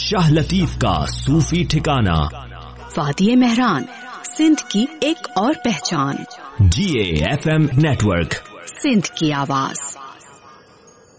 शाह लतीफ का सूफी ठिकाना। वादिये मेहरान, सिंध की एक और पहचान। GAFM नेटवर्क, सिंध की आवाज।